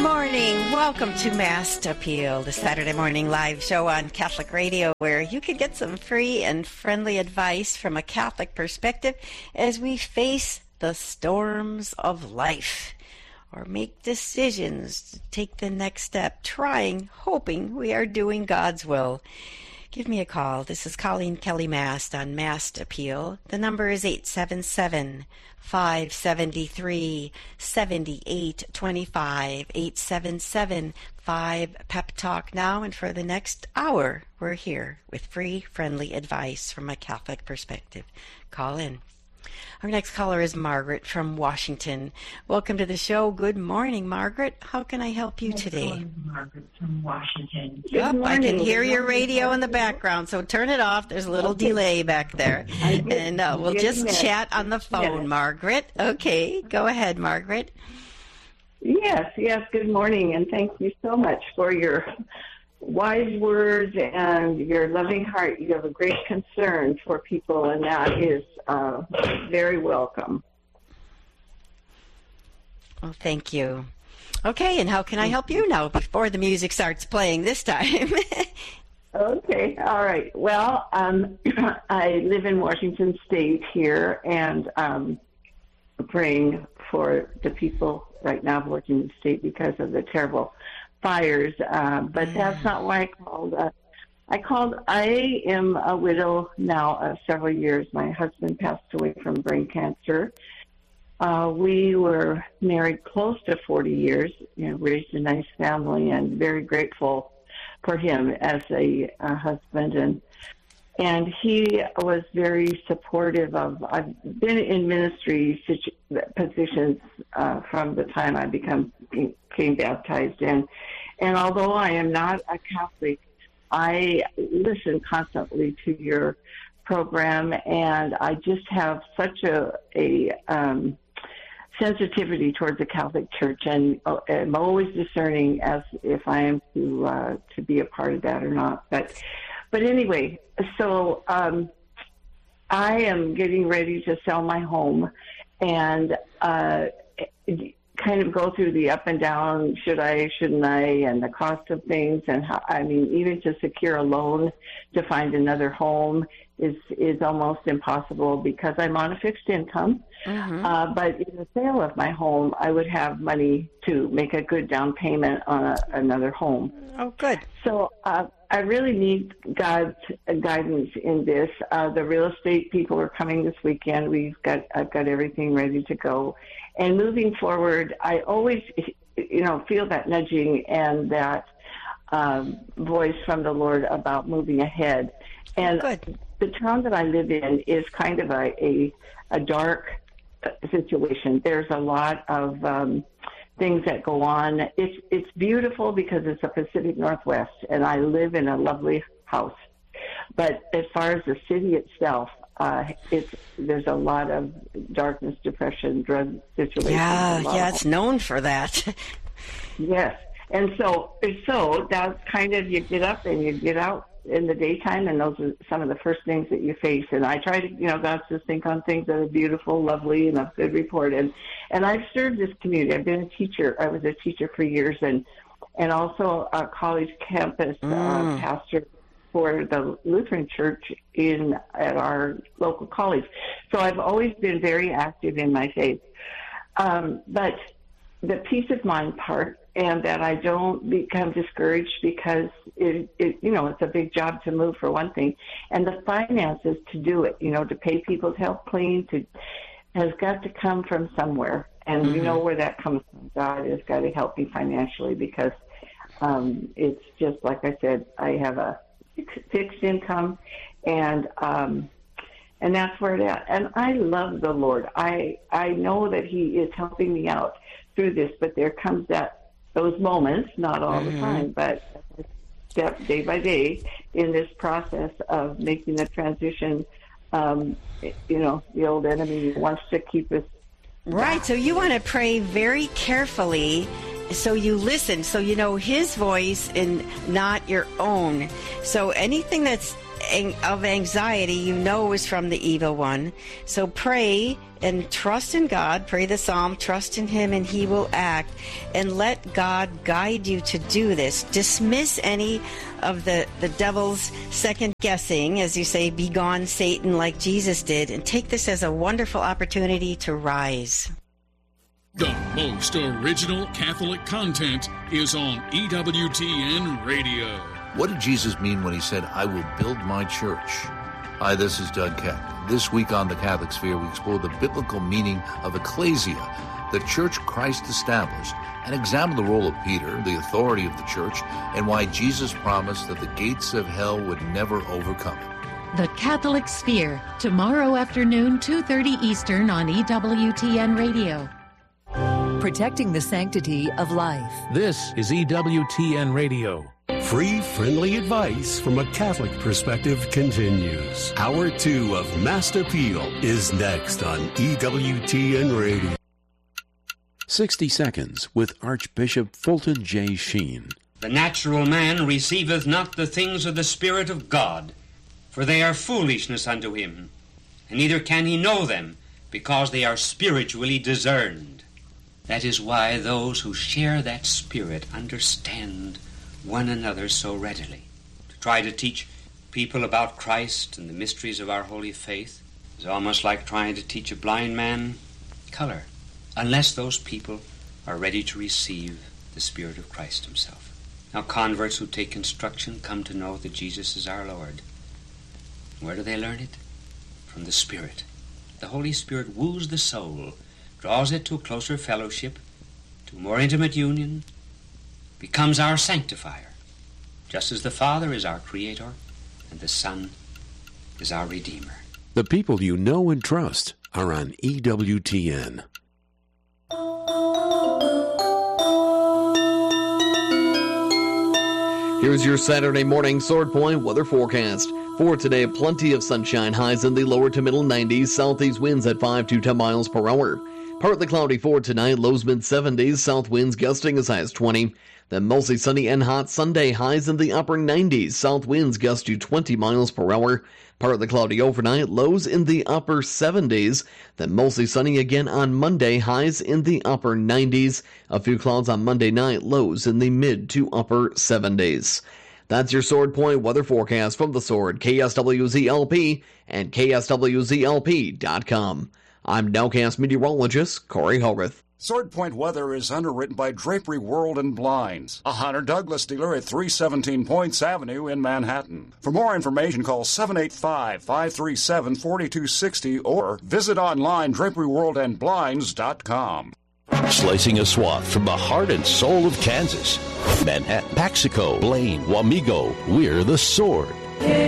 morning. Welcome to Mass Appeal, the Saturday morning live show on Catholic Radio, where you can get some free and friendly advice from a Catholic perspective as we face the storms of life, or make decisions to take the next step, trying, hoping we are doing God's will. Give me a call. This is Colleen Kelly Mast on Mass Appeal. The number is 877-573-7825, 877-5 Talk Now. And for the next hour, we're here with free, friendly advice from a Catholic perspective. Call in. Our next caller is Margaret from Washington. Welcome to the show. Good morning, Margaret. How can I help you today? Margaret from Washington. I can hear your radio in the background, so turn it off. There's a little delay back there. And we'll just chat on the phone, Margaret. Okay, go ahead, Margaret. Yes, good morning, and thank you so much for your wise words and your loving heart. You have a great concern for people, and that is very welcome. Well, thank you. Okay, and how can I help you now before the music starts playing this time? Okay, all right. Well, I live in Washington State here, and praying for the people right now of Washington State because of the terrible fires, but that's not why I called. I am a widow now several years. My husband passed away from brain cancer. We were married close to 40 years, raised a nice family, and very grateful for him as a husband. And he was very supportive of. I've been in ministry positions from the time I became baptized, and although I am not a Catholic, I listen constantly to your program, and I just have such a sensitivity towards the Catholic Church, and I'm always discerning as if I am to be a part of that or not. But anyway, so I am getting ready to sell my home, and kind of go through the up and down, should I, shouldn't I, and the cost of things, and how, even to secure a loan to find another home is almost impossible because I'm on a fixed income. Mm-hmm. But in the sale of my home, I would have money to make a good down payment on another home. Oh, good. So I really need God's guidance in this. The real estate people are coming this weekend. I've got everything ready to go. And moving forward, I always, feel that nudging and that voice from the Lord about moving ahead. And the town that I live in is kind of a dark situation. There's a lot of things that go on. It's beautiful because it's the Pacific Northwest, and I live in a lovely house. But as far as the city itself, there's a lot of darkness, depression, drug situations. Yeah, it's known for that. Yes, and so that's kind of, you get up and you get out in the daytime, and those are some of the first things that you face. And I try to, God says, think on things that are beautiful, lovely, and of good report. And I've served this community. I've been a teacher. I was a teacher for years, and also a college campus pastor for the Lutheran Church at our local college. So I've always been very active in my faith. But the peace of mind part, and that I don't become discouraged because it's a big job to move, for one thing, and the finances to do it, to pay people to help clean, has got to come from somewhere. And you know where that comes from. God has got to help me financially because it's just like I said, I have a fixed income, and that's where it is. And I love the Lord. I know that He is helping me out through this, but there comes those moments, not all the time, but step day by day in this process of making the transition. The old enemy wants to keep us right. So you want to pray very carefully, so you listen, so you know His voice and not your own. So anything that's of anxiety you know is from the evil one. So pray and trust in God. Pray the psalm, trust in him, and he will act. And let God guide you to do this. Dismiss any of the devil's second guessing, as you say, be gone Satan, like Jesus did, and take this as a wonderful opportunity to rise. The most original Catholic content is on EWTN Radio. What did Jesus mean when he said, I will build my church? Hi, this is Doug Keck. This week on The Catholic Sphere, we explore the biblical meaning of ecclesia, the church Christ established, and examine the role of Peter, the authority of the church, and why Jesus promised that the gates of hell would never overcome it. The Catholic Sphere, tomorrow afternoon, 2:30 Eastern on EWTN Radio. Protecting the sanctity of life. This is EWTN Radio. Free, friendly advice from a Catholic perspective continues. Hour 2 of Mass Appeal is next on EWTN Radio. 60 Seconds with Archbishop Fulton J. Sheen. The natural man receiveth not the things of the Spirit of God, for they are foolishness unto him, and neither can he know them, because they are spiritually discerned. That is why those who share that Spirit understand one another so readily. To try to teach people about Christ and the mysteries of our holy faith is almost like trying to teach a blind man color, unless those people are ready to receive the Spirit of Christ himself. Now, converts who take instruction come to know that Jesus is our Lord. Where do they learn it? From the Spirit. The Holy Spirit woos the soul, draws it to a closer fellowship, to more intimate union, becomes our sanctifier, just as the Father is our Creator and the Son is our Redeemer. The people you know and trust are on EWTN. Here's your Saturday morning Sword Point weather forecast. For today, plenty of sunshine, highs in the lower to middle 90s, southeast winds at 5 to 10 miles per hour. Partly cloudy for tonight, lows mid-70s, south winds gusting as high as 20. Then mostly sunny and hot Sunday, highs in the upper 90s, south winds gust to 20 miles per hour. Partly cloudy overnight, lows in the upper 70s. Then mostly sunny again on Monday, highs in the upper 90s. A few clouds on Monday night, lows in the mid to upper 70s. That's your Sword Point weather forecast from the Sword, KSWZ-LP, and KSWZ-LP.com. I'm Nowcast meteorologist Corey Hogarth. Sword Point weather is underwritten by Drapery World and Blinds, a Hunter Douglas dealer at 317 Points Avenue in Manhattan. For more information, call 785-537-4260 or visit online draperyworldandblinds.com. Slicing a swath from the heart and soul of Kansas. Manhattan, Paxico, Blaine, Wamego, we're the Sword.